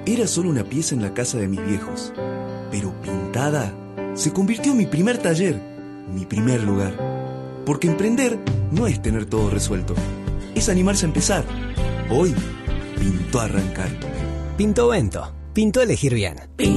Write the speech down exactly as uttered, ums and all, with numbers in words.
Era solo una pieza en la casa de mis viejos, pero pintada se convirtió en mi primer taller, mi primer lugar. Porque emprender no es tener todo resuelto, es animarse a empezar. Hoy pintó arrancar. Pinto Vento, pintó elegir bien.